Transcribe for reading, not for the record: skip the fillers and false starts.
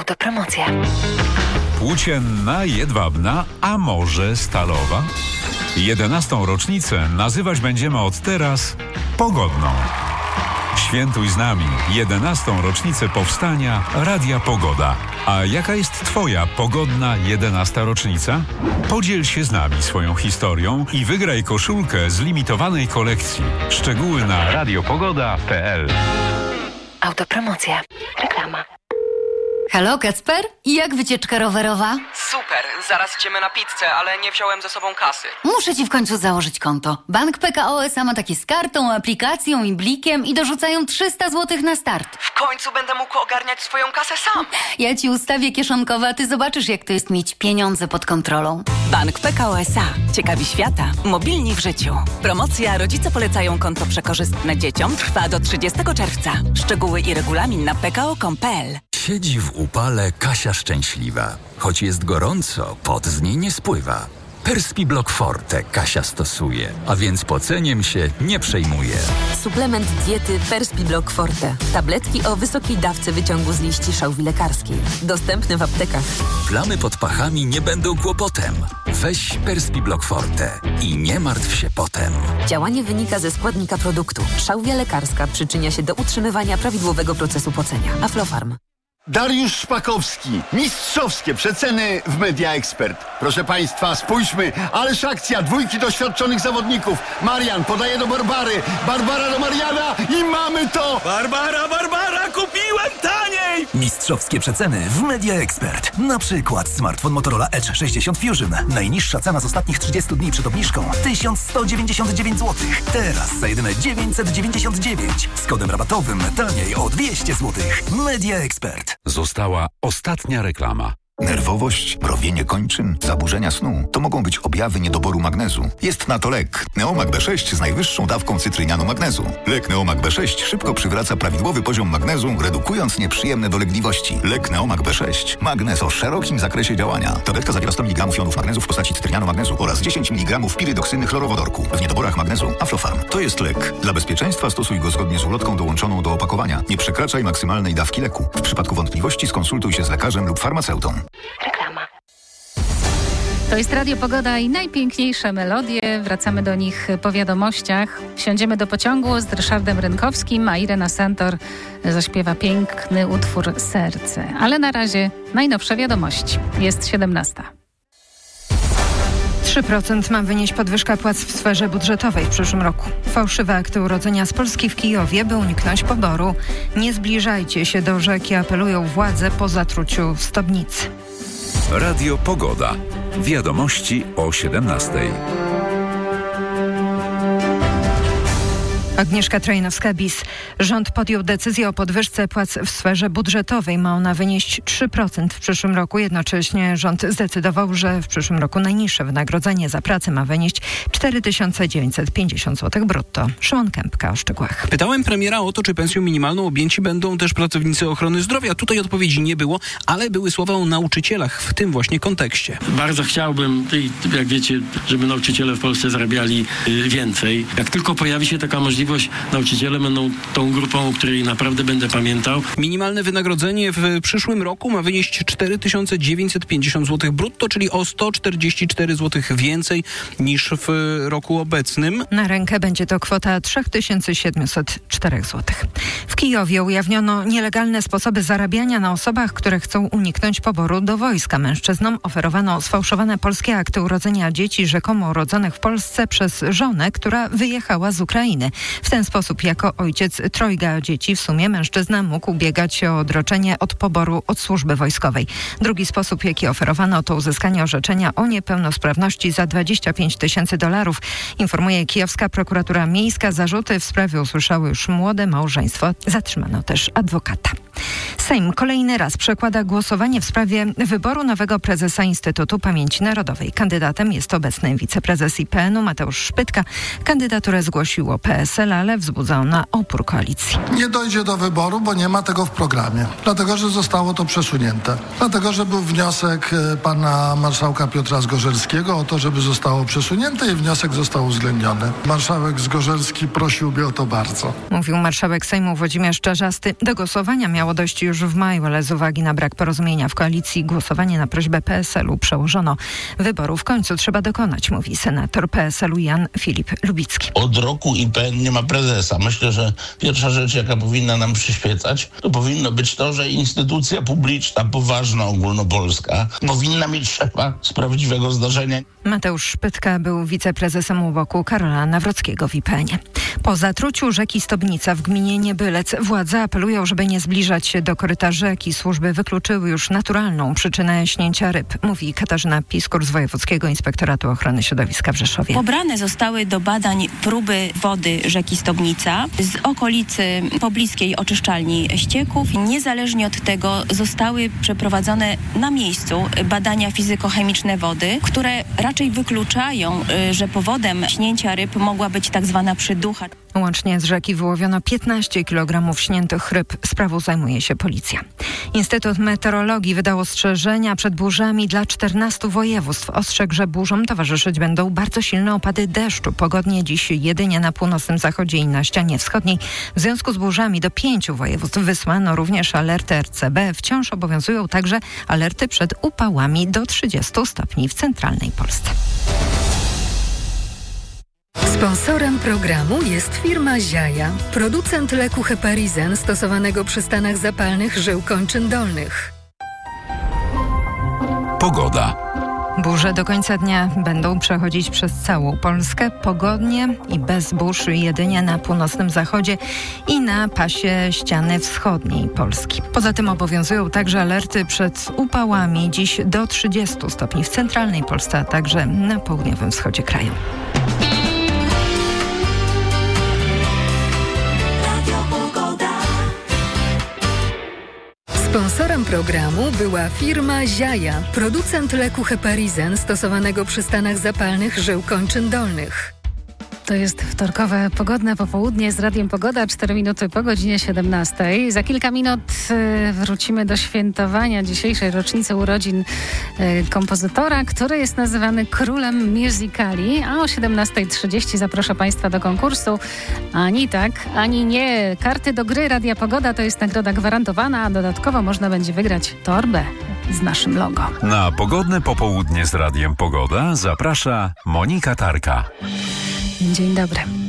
Autopromocja. Płócienna, jedwabna, a może stalowa? 11. rocznicę nazywać będziemy od teraz pogodną. Świętuj z nami 11. rocznicę powstania Radia Pogoda. A jaka jest Twoja pogodna 11. rocznica? Podziel się z nami swoją historią i wygraj koszulkę z limitowanej kolekcji. Szczegóły na radiopogoda.pl. Autopromocja. Reklama. Halo, Kacper? Jak wycieczka rowerowa? Super, zaraz idziemy na pizzę, ale nie wziąłem ze sobą kasy. Muszę ci w końcu założyć konto. Bank PKO SA ma takie z kartą, aplikacją i blikiem i dorzucają 300 zł na start. W końcu będę mógł ogarniać swoją kasę sam. Ja ci ustawię kieszonkowe, a ty zobaczysz, jak to jest mieć pieniądze pod kontrolą. Bank PKO SA. Ciekawi świata. Mobilni w życiu. Promocja Rodzice polecają konto przekorzystne dzieciom trwa do 30 czerwca. Szczegóły i regulamin na pko.com.pl. Siedzi w upale Kasia szczęśliwa. Choć jest gorąco, pot z niej nie spływa. Perspiblock Forte Kasia stosuje, a więc poceniem się nie przejmuje. Suplement diety Perspiblock Forte. Tabletki o wysokiej dawce wyciągu z liści szałwi lekarskiej. Dostępne w aptekach. Plamy pod pachami nie będą kłopotem. Weź Perspiblock Forte i nie martw się potem. Działanie wynika ze składnika produktu. Szałwia lekarska przyczynia się do utrzymywania prawidłowego procesu pocenia. Aflofarm. Dariusz Szpakowski. Mistrzowskie przeceny w Media Expert. Proszę Państwa, spójrzmy. Ależ akcja. 2 doświadczonych zawodników. Marian podaje do Barbary. Barbara do Mariana i mamy to! Barbara, kupiłem taniej! Mistrzowskie przeceny w Media Expert. Na przykład smartfon Motorola Edge 60 Fusion. Najniższa cena z ostatnich 30 dni przed obniżką 1199 zł. Teraz za jedyne 999. Z kodem rabatowym taniej o 200 zł. Media Expert. Została ostatnia reklama. Nerwowość, mrowienie kończyn, zaburzenia snu to mogą być objawy niedoboru magnezu. Jest na to lek Neomag B6 z najwyższą dawką cytrynianu magnezu. Lek Neomag B6 szybko przywraca prawidłowy poziom magnezu, redukując nieprzyjemne dolegliwości. Lek Neomag B6. Magnez o szerokim zakresie działania. Tabletka zawiera 100 mg jonów magnezu w postaci cytrynianu magnezu oraz 10 mg pirydoksyny chlorowodorku. W niedoborach magnezu Aflofarm. To jest lek. Dla bezpieczeństwa stosuj go zgodnie z ulotką dołączoną do opakowania. Nie przekraczaj maksymalnej dawki leku. W przypadku wątpliwości skonsultuj się z lekarzem lub farmaceutą. Reklama. To jest Radio Pogoda i najpiękniejsze melodie. Wracamy do nich po wiadomościach. Wsiądziemy do pociągu z Ryszardem Rynkowskim, a Irena Santor zaśpiewa piękny utwór Serce. Ale na razie najnowsze wiadomości. Jest 17. 3% ma wynieść podwyżka płac w sferze budżetowej w przyszłym roku. Fałszywe akty urodzenia z Polski w Kijowie, by uniknąć poboru. Nie zbliżajcie się do rzeki, apelują władze po zatruciu w Stobnicy. Radio Pogoda. Wiadomości o 17. Agnieszka Trojnowska-Bis. Rząd podjął decyzję o podwyżce płac w sferze budżetowej. Ma ona wynieść 3% w przyszłym roku. Jednocześnie rząd zdecydował, że w przyszłym roku najniższe wynagrodzenie za pracę ma wynieść 4950 zł brutto. Szymon Kępka o szczegółach. Pytałem premiera o to, czy pensją minimalną objęci będą też pracownicy ochrony zdrowia. Tutaj odpowiedzi nie było, ale były słowa o nauczycielach w tym właśnie kontekście. Bardzo chciałbym, jak wiecie, żeby nauczyciele w Polsce zarabiali więcej. Jak tylko pojawi się taka możliwość, nauczyciele będą tą grupą, o której naprawdę będę pamiętał. Minimalne wynagrodzenie w przyszłym roku ma wynieść 4950 zł brutto, czyli o 144 zł więcej niż w roku obecnym. Na rękę będzie to kwota 3704 zł. W Kijowie ujawniono nielegalne sposoby zarabiania na osobach, które chcą uniknąć poboru do wojska. Mężczyznom oferowano sfałszowane polskie akty urodzenia dzieci rzekomo urodzonych w Polsce przez żonę, która wyjechała z Ukrainy. W ten sposób jako ojciec trojga dzieci w sumie mężczyzna mógł ubiegać się o odroczenie od poboru od służby wojskowej. Drugi sposób, jaki oferowano, to uzyskanie orzeczenia o niepełnosprawności za $25,000. Informuje kijowska prokuratura miejska. Zarzuty w sprawie usłyszało już młode małżeństwo. Zatrzymano też adwokata. Sejm kolejny raz przekłada głosowanie w sprawie wyboru nowego prezesa Instytutu Pamięci Narodowej. Kandydatem jest obecny wiceprezes IPN-u Mateusz Szpytka. Kandydaturę zgłosiło PSL, ale wzbudza ona opór koalicji. Nie dojdzie do wyboru, bo nie ma tego w programie. Dlatego, że zostało to przesunięte. Dlatego, że był wniosek pana marszałka Piotra Zgorzelskiego o to, żeby zostało przesunięte i wniosek został uwzględniony. Marszałek Zgorzelski prosiłby o to bardzo. Mówił marszałek Sejmu Włodzimierz Czarzasty. Do głosowania miało dojść już już w maju, ale z uwagi na brak porozumienia w koalicji głosowanie na prośbę PSL-u przełożono. Wyboru w końcu trzeba dokonać, mówi senator PSL-u Jan Filip Lubicki. Od roku IPN nie ma prezesa. Myślę, że pierwsza rzecz, jaka powinna nam przyświecać, to powinno być to, że instytucja publiczna, poważna, ogólnopolska, powinna mieć szefa z prawdziwego zdarzenia. Mateusz Szpytka był wiceprezesem UOKiK-u Karola Nawrockiego w IPN-ie. Po zatruciu rzeki Stobnica w gminie Niebylec władze apelują, żeby nie zbliżać się do koryta rzeki. Służby wykluczyły już naturalną przyczynę śnięcia ryb, mówi Katarzyna Piskur z Wojewódzkiego Inspektoratu Ochrony Środowiska w Rzeszowie. Pobrane zostały do badań próby wody rzeki Stobnica z okolicy pobliskiej oczyszczalni ścieków. Niezależnie od tego zostały przeprowadzone na miejscu badania fizykochemiczne wody, które raczej wykluczają, że powodem śnięcia ryb mogła być tak zwana przyducha. Łącznie z rzeki wyłowiono 15 kg śniętych ryb. Sprawą zajmuje się policja. Instytut Meteorologii wydał ostrzeżenia przed burzami dla 14 województw. Ostrzegł, że burzom towarzyszyć będą bardzo silne opady deszczu. Pogodnie dziś jedynie na północnym zachodzie i na ścianie wschodniej. W związku z burzami do 5 województw wysłano również alerty RCB. Wciąż obowiązują także alerty przed upałami do 30 stopni w centralnej Polsce. Sponsorem programu jest firma Ziaja, producent leku Heparizen stosowanego przy stanach zapalnych żył kończyn dolnych. Pogoda. Burze do końca dnia będą przechodzić przez całą Polskę. Pogodnie i bez burz jedynie na północnym zachodzie i na pasie ściany wschodniej Polski. Poza tym obowiązują także alerty przed upałami dziś do 30 stopni w centralnej Polsce, a także na południowym wschodzie kraju. Sponsorem programu była firma Ziaja, producent leku Heparizen stosowanego przy stanach zapalnych żył kończyn dolnych. To jest wtorkowe pogodne popołudnie z Radiem Pogoda, 4 minuty po godzinie 17. Za kilka minut wrócimy do świętowania dzisiejszej rocznicy urodzin kompozytora, który jest nazywany królem musicali, a o 17:30 zaproszę Państwa do konkursu. Ani tak, ani nie. Karty do gry Radia Pogoda to jest nagroda gwarantowana, a dodatkowo można będzie wygrać torbę z naszym logo. Na pogodne popołudnie z Radiem Pogoda zaprasza Monika Tarka. Dzień dobry.